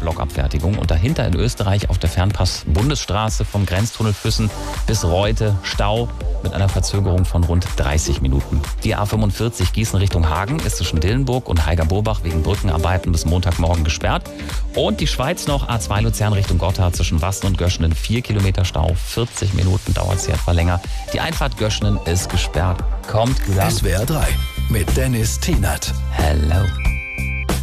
Blockabfertigung. Und dahinter in Österreich auf der Fernpass-Bundesstraße vom Grenztunnel Füssen bis Reute Stau mit einer Verzögerung von rund 30 Minuten. Die A45 Gießen Richtung Hagen ist zwischen Dillenburg und Heiger-Burbach wegen Brückenarbeiten bis Montagmorgen gesperrt. Und die Schweiz noch A2 Luzern Richtung Gotthard zwischen Wassen und Göschenen 4 Kilometer Stau, 40 Minuten dauert es etwa länger. Die Einfahrt Göschenen ist gesperrt. Kommt gut an. SWR 3 mit Dennis Tienert. Hello.